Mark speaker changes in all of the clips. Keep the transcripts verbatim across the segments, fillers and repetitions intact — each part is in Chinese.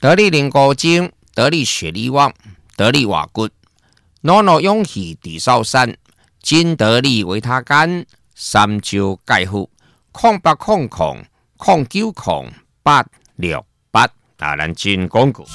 Speaker 1: 得力灵高精，得力雪力旺，得力瓦骨，诺诺勇气地少山，金得力维他干，三招介护，空八空空，空九空八六八，大咱真广告。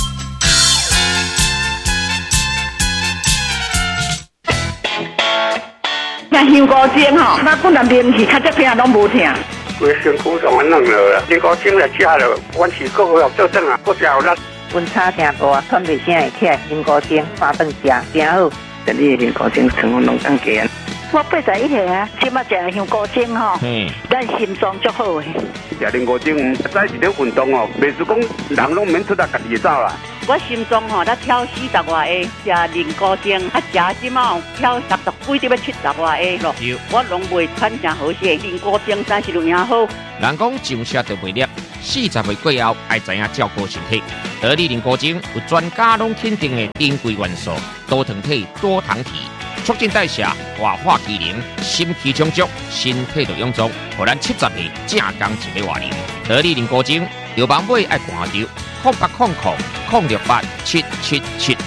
Speaker 2: 那香菇精吼，那本来面气较这片拢无听。
Speaker 3: 规身躯上安弄了，香菇精来吃了，阮是个个做正啊，不食有力。
Speaker 4: 温差真大，喘袂声会起来，香菇精麻烦食，真好。
Speaker 5: 这里的香菇精成分拢降低啊。
Speaker 2: 我八十一岁啊，即马食香菇精吼，咱心脏足好诶。
Speaker 3: 食香菇精，再是咧运动哦，袂是讲人拢免出来家己走啦。
Speaker 6: 我心脏吼，才跳四十外下，食灵菇精，啊食即马跳六十几，要七十外下咯。我拢袂喘真好势，灵菇精真是有影好。
Speaker 1: 人讲上车就袂粒，四十岁过后爱知影照顾身体。得力灵菇精有专家拢肯定的珍贵元素，多糖体、多糖体，促进代谢、活化机能，心气充足，身体就臃肿，互咱七十岁正刚一个活龄。得力灵菇精，有网买爱看着。空八空空空六八七七七。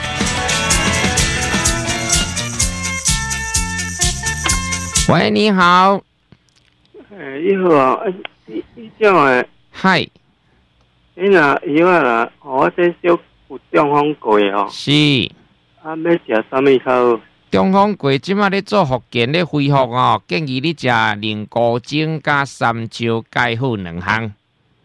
Speaker 1: 喂，你好。
Speaker 7: 诶，你好啊，你你种诶，
Speaker 1: 嗨。
Speaker 7: 你若药啊啦，我这小有中风过吼。
Speaker 1: 是。
Speaker 7: 啊，要食啥物较好？
Speaker 1: 中风过，即马咧做复健咧恢复哦，建议你食灵菇精加三招介护两项。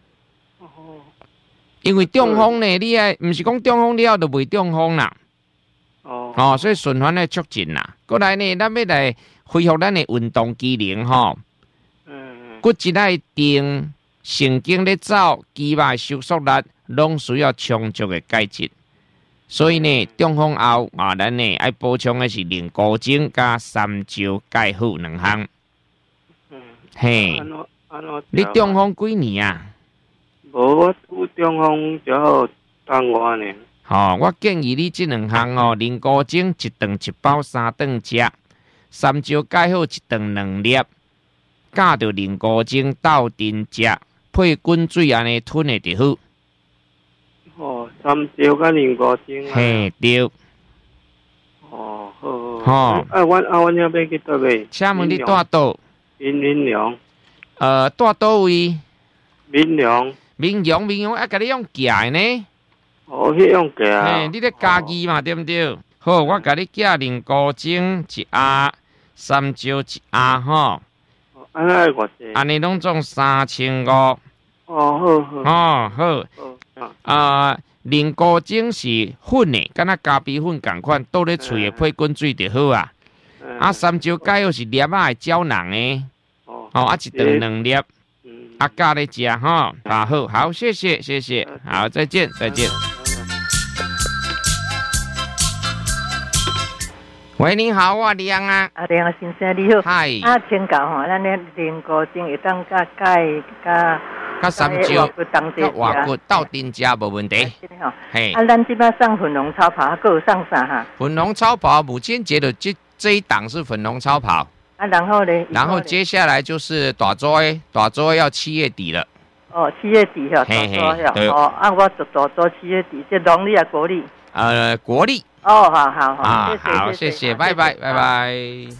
Speaker 1: 因为中风呢，你爱唔是讲中风了就袂中风啦，哦，哦，所以循环咧促进啦。过来呢，咱要来恢复咱的运动机能吼，嗯，骨质爱定，神经咧走，肌肉收缩力，拢需要充足的钙质。所以呢，中风后啊，咱呢爱补充的是灵菇精加三招介护两项。嗯，嘿，你中风几年啊？
Speaker 7: 无，我有中风就好当我呢。
Speaker 1: 吼、哦，我建议你这两项哦，灵菇精一顿一包三顿食，三招介好一顿两粒，加着灵菇精斗阵食，配滚水安尼吞的就好。
Speaker 7: 哦，三招加灵菇精啊。嘿，
Speaker 1: 对。
Speaker 7: 哦，好。好。啊，阮啊，阮要去倒位？
Speaker 1: 请问你住倒？
Speaker 7: 民民良。
Speaker 1: 呃，住倒位？
Speaker 7: 民良。
Speaker 1: 民谣民谣，啊，甲你用夹的呢？
Speaker 7: 哦，迄用夹。
Speaker 1: 嘿，你咧家己嘛，对不对？好，我甲你寄灵菇精一盒，三招一盒吼。
Speaker 7: 安尼偌济？
Speaker 1: 安尼拢总三千五。
Speaker 7: 哦，好好。
Speaker 1: 哦，好。啊，灵菇精是粉的，敢若咖啡粉共款，倒咧喙的配滚水就好啊。啊，三招介又是粒仔的胶囊的。哦。哦，啊，一顿两粒。阿家来吃哈，啊好，好，谢谢，谢谢，好，再见，再见。喂，你好，我亮啊。
Speaker 4: 啊，亮先生你好。
Speaker 1: 嗨。
Speaker 4: 啊，请教吼，咱咧灵菇精会当加钙加
Speaker 1: 加三招，加活骨斗阵食无问题。
Speaker 4: 嘿。啊，咱即摆上粉红超跑，还有上啥哈？
Speaker 1: 粉红超跑，母亲节的这这一档是粉红超跑。
Speaker 4: 啊，然后呢？
Speaker 1: 然后接下来就是大周诶，大周要七月底了。
Speaker 4: 哦，七月底哈，大周要哦，啊，我做大周七月底，这农历啊，国历？
Speaker 1: 呃，国历。
Speaker 4: 哦，好好好。
Speaker 1: 啊，好，谢谢，拜拜，拜拜。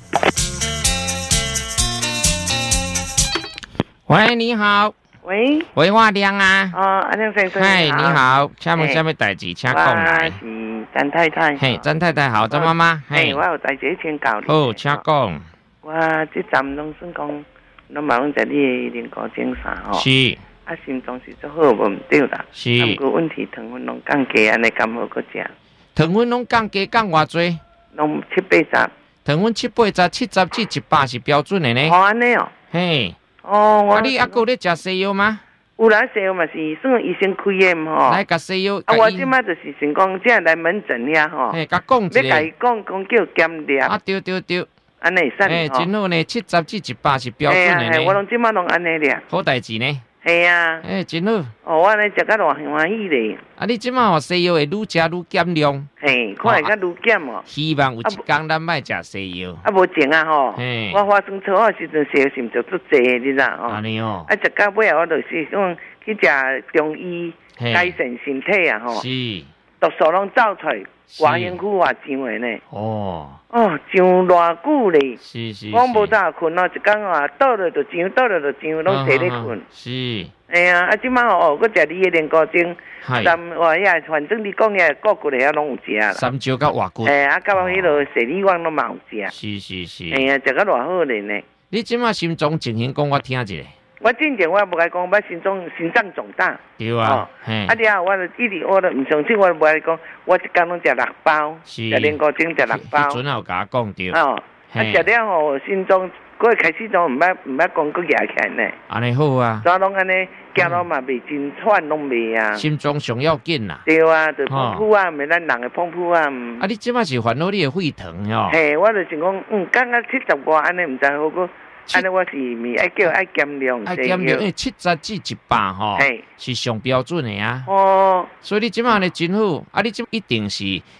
Speaker 1: 喂，你好。
Speaker 5: 喂。
Speaker 1: 喂，我亮啊。
Speaker 5: 哦，阿亮先生。
Speaker 1: 嗨，你好，请问什么代志？请讲来。
Speaker 5: 我是詹太太。
Speaker 1: 嘿，詹太太好，詹妈妈。
Speaker 5: 嘿，我有代志请教你。
Speaker 1: 好，请讲。
Speaker 5: 我这站拢算讲，拢嘛拢食你的灵菇精啥吼。
Speaker 1: 是。
Speaker 5: 啊，心脏是做好无毋对啦。
Speaker 1: 是。
Speaker 5: 啊，不过问题糖分拢降低，安尼敢好个食？
Speaker 1: 糖分拢降低，降偌济？
Speaker 5: 拢七八十。
Speaker 1: 糖分七八十、七十至一百是标准的呢。
Speaker 5: 哦，安尼哦。
Speaker 1: 嘿。
Speaker 5: 哦，我。
Speaker 1: 啊，你还有咧食西药吗？
Speaker 5: 有啦，西药嘛是算医生开的吼。
Speaker 1: 来，甲西药。
Speaker 5: 啊，我即摆就是想讲，这来门诊遐吼。
Speaker 1: 嘿，甲讲一下。
Speaker 5: 要甲伊讲讲叫减粒。
Speaker 1: 啊，对对对。
Speaker 5: 安尼使
Speaker 1: 诶，真好呢，七十至一百是标准的呢。
Speaker 5: 哎我拢即马拢安尼俩。
Speaker 1: 好代志呢。
Speaker 5: 系啊。
Speaker 1: 诶，真好。
Speaker 5: 哦，我安尼食甲偌欢喜咧。
Speaker 1: 啊，你即马吼西药会愈食愈减量。
Speaker 5: 嘿，看会较愈减哦。
Speaker 1: 希望有一天咱莫食西药。
Speaker 5: 啊，无前啊吼。我发生车祸时阵，西药是毋就足济，你知哦。
Speaker 1: 安尼哦。
Speaker 5: 啊，食到尾啊，我就是讲去食中医改善身体啊吼。
Speaker 1: 是。
Speaker 5: 毒素拢走出来，外身躯偌上的呢。
Speaker 1: 哦。
Speaker 5: 哦，上偌久咧。
Speaker 1: 是是。
Speaker 5: 我无早困哦，一工啊倒了就上，倒了就上，拢坐咧困。
Speaker 1: 是。
Speaker 5: 哎呀，啊，即摆哦，我食你的莲菇精，三话呀，反正你讲呀，个骨咧拢有食啦。
Speaker 1: 三椒甲瓦骨。
Speaker 5: 哎，啊，甲迄落蛇李丸拢嘛有食。
Speaker 1: 是是是。
Speaker 5: 哎呀，食个偌好咧呢。
Speaker 1: 你即摆心脏情形讲我听一下。
Speaker 5: 我之前我也无甲讲，我心脏心脏肿大。
Speaker 1: 对啊。
Speaker 5: 嘿。啊，了我就一直我都唔相信，我无甲讲，我一工拢食六包，食莲菇精食六包。
Speaker 1: 迄阵有甲我讲对。
Speaker 5: 哦。啊，食了吼，心脏。嗰开始都唔捌唔捌讲佫压起来呢，
Speaker 1: 安尼好啊，
Speaker 5: 所以拢安尼行路嘛袂真喘，拢袂啊。
Speaker 1: 心脏上要紧啦。
Speaker 5: 对啊，就碰扑啊，咪咱人嘅碰扑啊。
Speaker 1: 啊，你即摆是烦恼你嘅肺疼哟。
Speaker 5: 嘿，我就想讲，嗯，刚刚七十外安尼唔知好个，安尼我是咪爱叫爱减量，
Speaker 1: 爱减量，因为七十至一百吼，是上标准嘅啊。哦，所以你即摆呢真好，啊，你即一定是